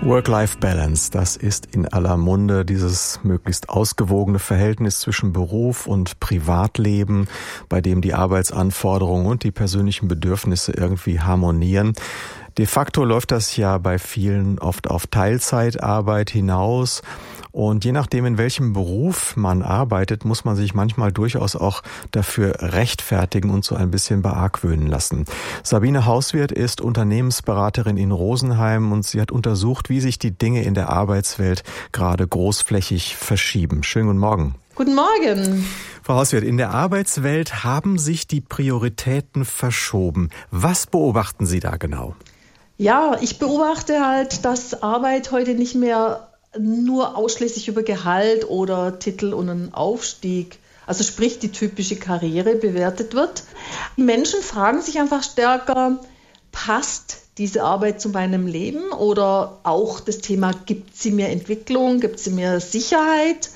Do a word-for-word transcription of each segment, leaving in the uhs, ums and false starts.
Work-Life-Balance, das ist in aller Munde, dieses möglichst ausgewogene Verhältnis zwischen Beruf und Privatleben, bei dem die Arbeitsanforderungen und die persönlichen Bedürfnisse irgendwie harmonieren. De facto läuft das ja bei vielen oft auf Teilzeitarbeit hinaus. Und je nachdem, in welchem Beruf man arbeitet, muss man sich manchmal durchaus auch dafür rechtfertigen und so ein bisschen beargwöhnen lassen. Sabine Hauswirth ist Unternehmensberaterin in Rosenheim und sie hat untersucht, wie sich die Dinge in der Arbeitswelt gerade großflächig verschieben. Schönen guten Morgen. Guten Morgen. Frau Hauswirth, in der Arbeitswelt haben sich die Prioritäten verschoben. Was beobachten Sie da genau? Ja, ich beobachte halt, dass Arbeit heute nicht mehr nur ausschließlich über Gehalt oder Titel und einen Aufstieg, also sprich die typische Karriere, bewertet wird. Menschen fragen sich einfach stärker, passt diese Arbeit zu meinem Leben oder auch das Thema, gibt sie mir Entwicklung, gibt sie mir Sicherheit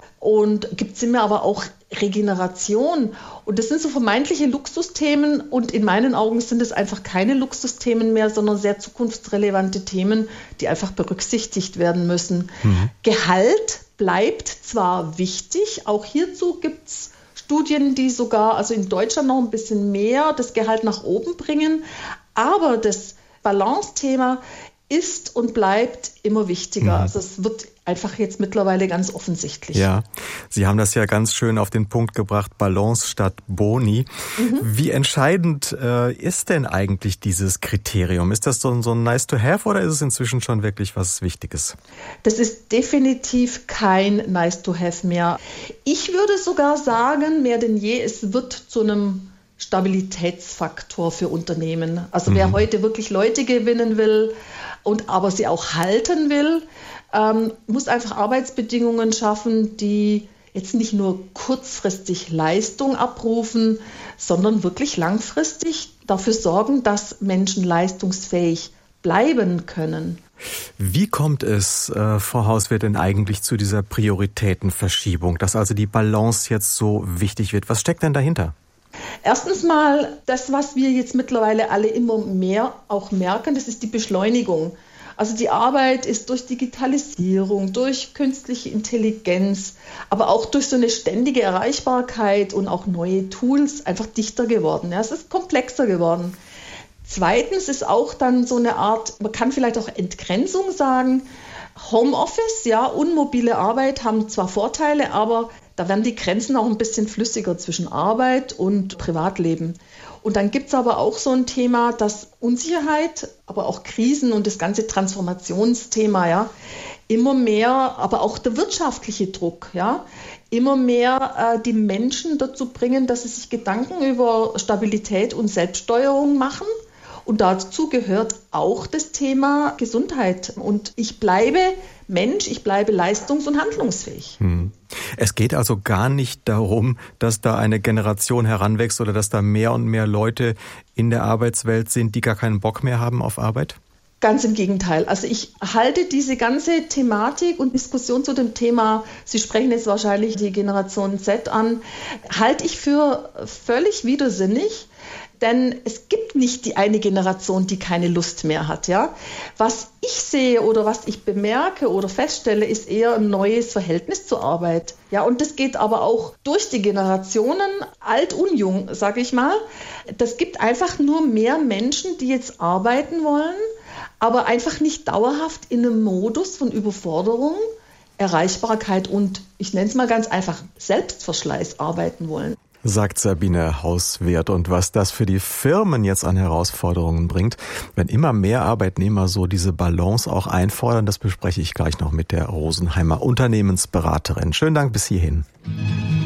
und gibt sie mir aber auch Regeneration. Und das sind so vermeintliche Luxusthemen und in meinen Augen sind es einfach keine Luxusthemen mehr, sondern sehr zukunftsrelevante Themen, die einfach berücksichtigt werden müssen. Mhm. Gehalt bleibt zwar wichtig, auch hierzu gibt es Studien, die sogar, also in Deutschland noch ein bisschen mehr das Gehalt nach oben bringen, aber das Balance-Thema ist und bleibt immer wichtiger. Mhm. Also es wird einfach jetzt mittlerweile ganz offensichtlich. Ja, Sie haben das ja ganz schön auf den Punkt gebracht, Balance statt Boni. Mhm. Wie entscheidend äh, ist denn eigentlich dieses Kriterium? Ist das so, so ein nice to have oder ist es inzwischen schon wirklich was Wichtiges? Das ist definitiv kein nice to have mehr. Ich würde sogar sagen, mehr denn je, es wird zu einem Stabilitätsfaktor für Unternehmen. Also mhm. wer heute wirklich Leute gewinnen will und aber sie auch halten will, ähm, muss einfach Arbeitsbedingungen schaffen, die jetzt nicht nur kurzfristig Leistung abrufen, sondern wirklich langfristig dafür sorgen, dass Menschen leistungsfähig bleiben können. Wie kommt es, äh, Frau Hauswirth, denn eigentlich zu dieser Prioritätenverschiebung, dass also die Balance jetzt so wichtig wird? Was steckt denn dahinter? Erstens mal, das, was wir jetzt mittlerweile alle immer mehr auch merken, das ist die Beschleunigung. Also die Arbeit ist durch Digitalisierung, durch künstliche Intelligenz, aber auch durch so eine ständige Erreichbarkeit und auch neue Tools einfach dichter geworden. Ja, es ist komplexer geworden. Zweitens ist auch dann so eine Art, man kann vielleicht auch Entgrenzung sagen, Homeoffice, ja, unmobile Arbeit haben zwar Vorteile, aber da werden die Grenzen auch ein bisschen flüssiger zwischen Arbeit und Privatleben. Und dann gibt es aber auch so ein Thema, dass Unsicherheit, aber auch Krisen und das ganze Transformationsthema, ja, immer mehr, aber auch der wirtschaftliche Druck, ja, immer mehr äh, die Menschen dazu bringen, dass sie sich Gedanken über Stabilität und Selbststeuerung machen. Und dazu gehört auch das Thema Gesundheit. Und ich bleibe Mensch, ich bleibe leistungs- und handlungsfähig. Hm. Es geht also gar nicht darum, dass da eine Generation heranwächst oder dass da mehr und mehr Leute in der Arbeitswelt sind, die gar keinen Bock mehr haben auf Arbeit? Ganz im Gegenteil. Also ich halte diese ganze Thematik und Diskussion zu dem Thema, Sie sprechen jetzt wahrscheinlich die Generation Z an, halte ich für völlig widersinnig. Denn es gibt nicht die eine Generation, die keine Lust mehr hat. Ja? Was ich sehe oder was ich bemerke oder feststelle, ist eher ein neues Verhältnis zur Arbeit. Ja, und das geht aber auch durch die Generationen, alt und jung, sage ich mal. Das gibt einfach nur mehr Menschen, die jetzt arbeiten wollen, aber einfach nicht dauerhaft in einem Modus von Überforderung, Erreichbarkeit und, ich nenne es mal ganz einfach, Selbstverschleiß arbeiten wollen. Sagt Sabine Hauswirth. Und was das für die Firmen jetzt an Herausforderungen bringt, wenn immer mehr Arbeitnehmer so diese Balance auch einfordern, das bespreche ich gleich noch mit der Rosenheimer Unternehmensberaterin. Schönen Dank bis hierhin.